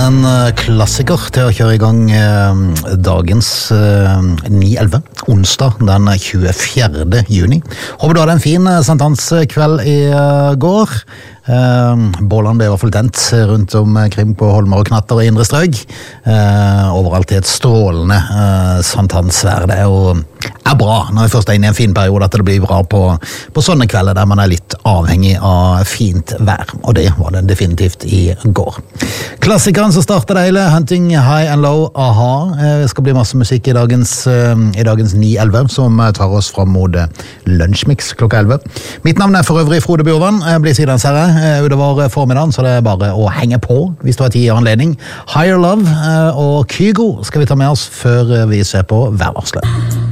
Klassiker til å kjøre i gang dagens 9-11, onsdag den 24. juni. Håper du hadde en fin sankthanskveld i går. Bålene ble i hvert fall tent rundt omkring på Holmer og Knatter og Indre Strøg. Overalt i et strålende sankthansvær. Det er bra når vi først er inne i en fin periode at det blir bra på sånne kvelder der man er litt avhengig av fint vær. Og det var det definitivt i går. Klassikeren som startet det hele, Hunting High and Low, A-ha. Det skal bli masse musikk i dagens 9-11 som tar oss fram mot Lunsjmix klokka 11. Mitt navn er for øvrig Frode Bjørvann. Jeg blir sidens herre utover formiddagen, så det er bare å henge på hvis du har tid og anledning. Higher Love og Kygo skal vi ta med oss før vi ser på værvarslet.